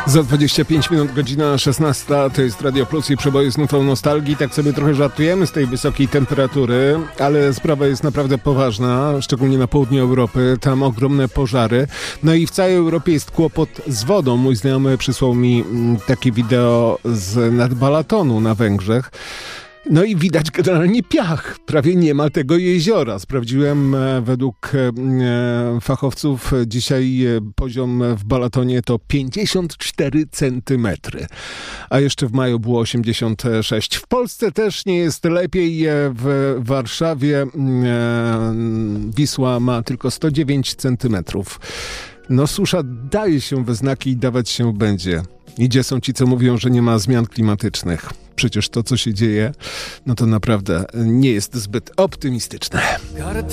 Za 25 minut, godzina 16, to jest Radio Plus i przeboje z nutą nostalgii. Tak sobie trochę żartujemy z tej wysokiej temperatury, ale sprawa jest naprawdę poważna, szczególnie na południu Europy. Tam ogromne pożary. No i w całej Europie jest kłopot z wodą. Mój znajomy przysłał mi takie wideo nad Balatonu na Węgrzech. No i widać generalnie piach. Prawie nie ma tego jeziora. Sprawdziłem, według fachowców dzisiaj poziom w Balatonie to 54 centymetry. A jeszcze w maju było 86. W Polsce też nie jest lepiej. W Warszawie Wisła ma tylko 109 centymetrów. No susza daje się we znaki i dawać się będzie. I gdzie są ci, co mówią, że nie ma zmian klimatycznych? Przecież to, co się dzieje, no to naprawdę nie jest zbyt optymistyczne.